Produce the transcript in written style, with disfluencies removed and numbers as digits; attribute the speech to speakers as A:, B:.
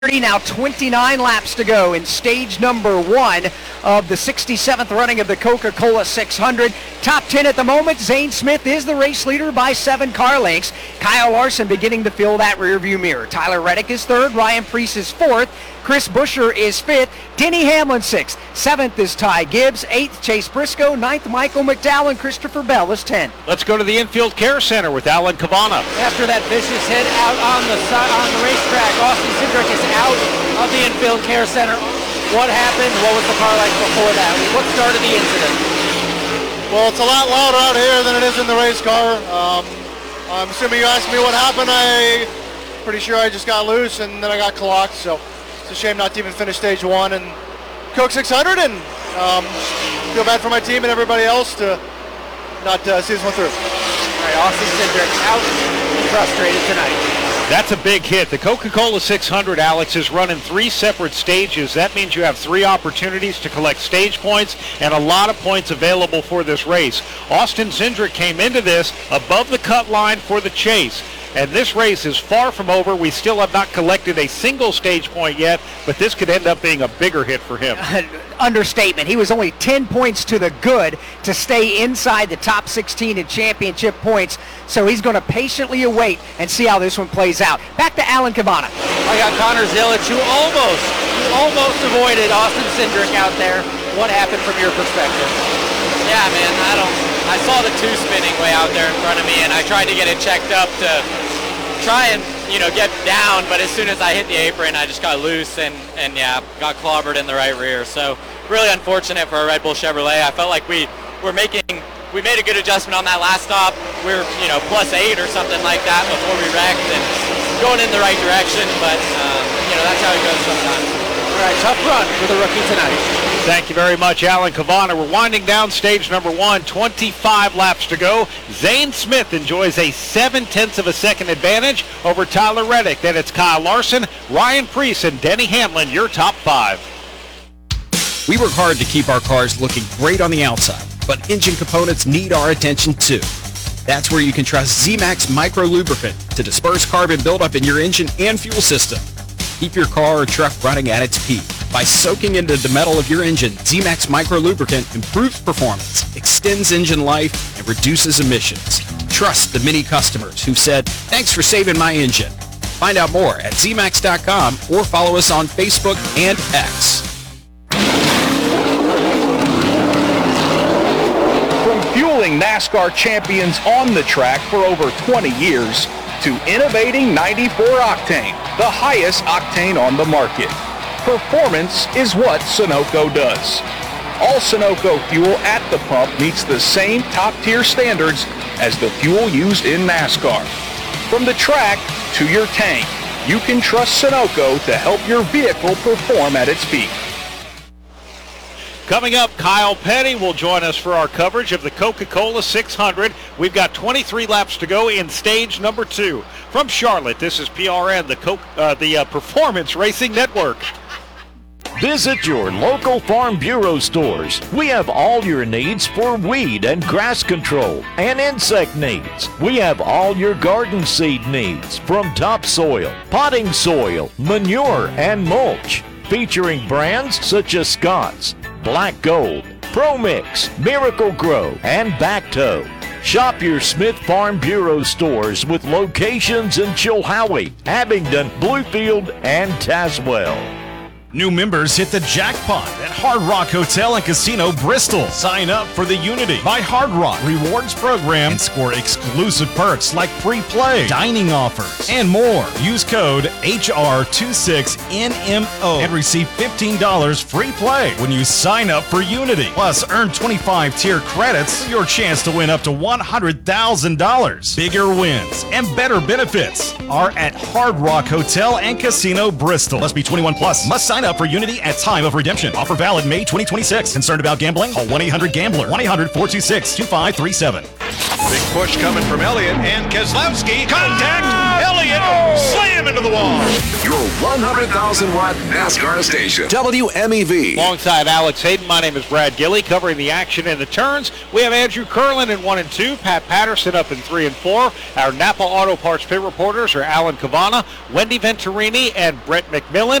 A: Now 29 laps to go in stage number 1 of the 67th running of the Coca-Cola 600. Top 10 at the moment. Zane Smith is the race leader by 7 car lengths. Kyle Larson beginning to fill that rearview mirror. Tyler Reddick is 3rd. Ryan Preece is 4th. Chris Buescher is 5th. Denny Hamlin 6th. 7th is Ty Gibbs. 8th Chase Briscoe. 9th Michael McDowell. And Christopher Bell is 10.
B: Let's go to the Infield Care Center with Alan Cavanna.
C: After that vicious hit out on the racetrack, Austin Cindric is out of the Infield Care Center. What happened? What was the car like before that? What started the incident?
D: Well, it's a lot louder out here than it is in the race car. I'm assuming you asked me what happened. I'm pretty sure I just got loose and then I got clocked. So it's a shame not to even finish stage 1 and Coke 600. And feel bad for my team and everybody else to not see this one through.
C: All right, Austin Cindric out and frustrated tonight.
B: That's a big hit. The Coca-Cola 600, Alex, is run in 3 separate stages. That means you have 3 opportunities to collect stage points and a lot of points available for this race. Austin Cindric came into this above the cut line for the chase. And this race is far from over. We still have not collected a single stage point yet, but this could end up being a bigger hit for him.
A: Understatement. He was only 10 points to the good to stay inside the top 16 in championship points, so he's going to patiently await and see how this one plays out. Back to Alan Cavanna.
C: I got Connor Zilic, who almost avoided Austin Cindric out there. What happened from your perspective?
E: Yeah, man, I saw the 2 spinning way out there in front of me, and I tried to get it checked up to try and, get down, but as soon as I hit the apron, I just got loose and yeah, got clobbered in the right rear. So really unfortunate for a Red Bull Chevrolet. I felt like we made a good adjustment on that last stop. We were, +8 or something like that before we wrecked and going in the right direction, but, that's how it goes sometimes.
C: All right, tough run for the rookie tonight.
B: Thank you very much, Alan Cavanna. We're winding down stage number 1, 25 laps to go. Zane Smith enjoys a 0.7 of a second advantage over Tyler Reddick. Then it's Kyle Larson, Ryan Preece, and Denny Hamlin, your top 5.
F: We work hard to keep our cars looking great on the outside, but engine components need our attention too. That's where you can trust Z-Max Micro Lubricant to disperse carbon buildup in your engine and fuel system. Keep your car or truck running at its peak. By soaking into the metal of your engine, Z-Max Micro Lubricant improves performance, extends engine life, and reduces emissions. Trust the many customers who said, "Thanks for saving my engine." Find out more at zmax.com or follow us on Facebook and X.
G: From fueling NASCAR champions on the track for over 20 years to innovating 94 octane, the highest octane on the market. Performance is what Sunoco does. All Sunoco fuel at the pump meets the same top-tier standards as the fuel used in NASCAR. From the track to your tank, you can trust Sunoco to help your vehicle perform at its peak.
B: Coming up, Kyle Petty will join us for our coverage of the Coca-Cola 600. We've got 23 laps to go in stage number 2. From Charlotte, this is PRN, the Performance Racing Network.
H: Visit your local Farm Bureau stores. We have all your needs for weed and grass control and insect needs. We have all your garden seed needs, from topsoil, potting soil, manure, and mulch. Featuring brands such as Scott's, Black Gold, Pro Mix, Miracle Grow, and Bacto. Shop your Smith Farm Bureau stores with locations in Chilhowie, Abingdon, Bluefield, and Tazewell.
I: New members hit the jackpot at Hard Rock Hotel and Casino Bristol. Sign up for the Unity by Hard Rock Rewards program and score exclusive perks like free play, dining offers, and more. Use code HR26NMO and receive $15 free play when you sign up for Unity. Plus, earn 25 tier credits for your chance to win up to $100,000. Bigger wins and better benefits are at Hard Rock Hotel and Casino Bristol. Must be 21 plus. Must sign up for Unity at time of redemption. Offer valid May 2026. Concerned about gambling? Call 1-800-GAMBLER. 1-800-426-2537.
J: Big push coming from Elliott and Keselowski. Contact!
B: Elliott slam into the wall.
J: Your 100,000-watt NASCAR station. WMEV.
B: Alongside Alex Hayden, my name is Brad Gilly, covering the action in the turns. We have Andrew Curlin in 1 and 2, Pat Patterson up in 3 and 4. Our Napa Auto Parts pit reporters are Alan Cavana, Wendy Venturini, and Brett McMillan.